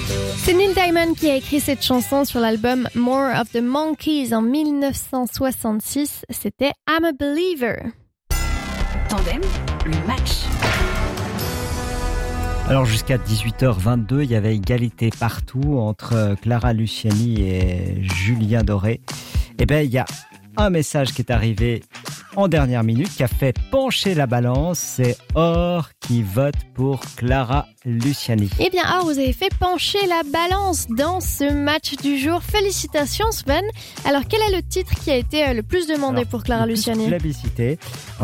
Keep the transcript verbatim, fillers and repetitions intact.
C'est Neil Diamond qui a écrit cette chanson sur l'album More of the Monkeys en dix-neuf cent soixante-six. C'était I'm a Believer. Tandem, le match. Alors jusqu'à dix-huit heures vingt-deux, il y avait égalité partout entre Clara Luciani et Julien Doré. Et bien il y a un message qui est arrivé en dernière minute qui a fait pencher la balance. C'est Or qui vote pour Clara Luciani. Eh bien, Or, vous avez fait pencher la balance dans ce match du jour. Félicitations Sven. Alors quel est le titre qui a été le plus demandé Alors, pour Clara le plus Luciani ? plébiscité.